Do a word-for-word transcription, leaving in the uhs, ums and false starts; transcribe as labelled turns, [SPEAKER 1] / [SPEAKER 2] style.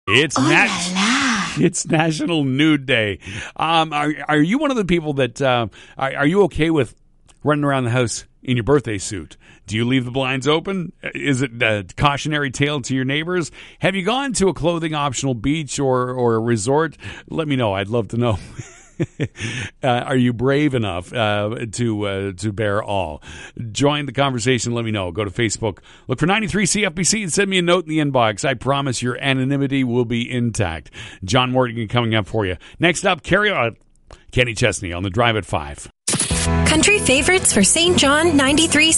[SPEAKER 1] It's
[SPEAKER 2] oh
[SPEAKER 1] nat-
[SPEAKER 2] la la.
[SPEAKER 1] It's National Nude Day. Um, are are you one of the people that uh, are, are you okay with running around the house in your birthday suit? Do you leave the blinds open? Is it a cautionary tale to your neighbors? Have you gone to a clothing optional beach or or a resort? Let me know. I'd love to know. uh, are you brave enough uh, to uh, to bear all? Join the conversation. Let me know. Go to Facebook. Look for ninety-three C F B C and send me a note in the inbox. I promise your anonymity will be intact. John Morgan coming up for you. Next up, carry on. Kenny Chesney on the Drive at five.
[SPEAKER 3] Country favorites for Saint John ninety-three